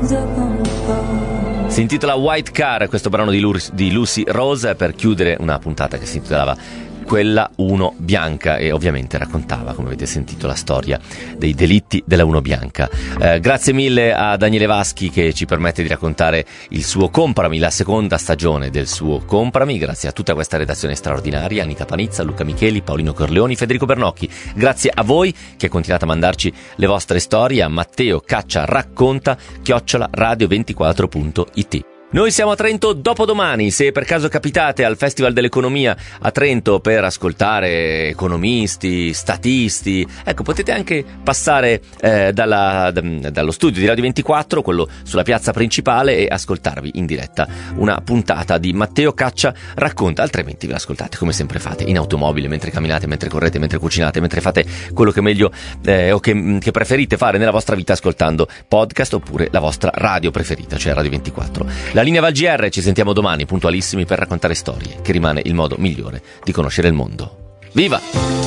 Si intitola White Car, questo brano di Lucy Rose, per chiudere una puntata che si intitolava Quella Uno Bianca, e ovviamente raccontava, come avete sentito, la storia dei delitti della Uno Bianca. Grazie mille a Daniele Vaschi, che ci permette di raccontare il suo Comprami, la seconda stagione del suo Comprami. Grazie a tutta questa redazione straordinaria, Anita Panizza, Luca Micheli, Paolino Corleoni, Federico Bernocchi. Grazie a voi che continuate a mandarci le vostre storie a Matteo Caccia Racconta @radio24.it. Noi siamo a Trento dopodomani. Se per caso capitate al Festival dell'Economia a Trento per ascoltare economisti, statisti, ecco, potete anche passare dallo studio di Radio 24, quello sulla piazza principale, e ascoltarvi in diretta una puntata di Matteo Caccia Racconta. Altrimenti ve l'ascoltate come sempre fate, in automobile, mentre camminate, mentre correte, mentre cucinate, mentre fate quello che meglio o che preferite fare nella vostra vita, ascoltando podcast oppure la vostra radio preferita, cioè Radio 24. La linea Val GR, ci sentiamo domani puntualissimi per raccontare storie, che rimane il modo migliore di conoscere il mondo. Viva!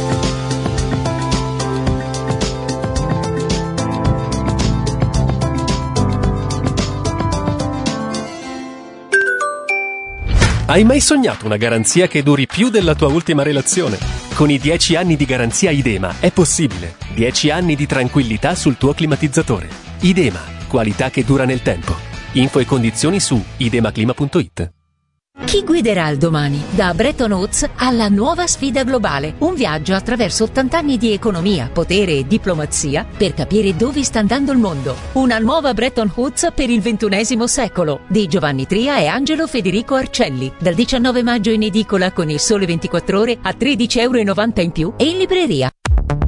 Hai mai sognato una garanzia che duri più della tua ultima relazione? Con i 10 anni di garanzia Idema è possibile. 10 anni di tranquillità sul tuo climatizzatore. Idema, qualità che dura nel tempo. Info e condizioni su idemaclima.it. Chi guiderà il domani? Da Bretton Woods alla nuova sfida globale. Un viaggio attraverso 80 anni di economia, potere e diplomazia per capire dove sta andando il mondo. Una nuova Bretton Woods per il XXI secolo di Giovanni Tria e Angelo Federico Arcelli. Dal 19 maggio in edicola con Il Sole 24 Ore a €13,90 in più e in libreria.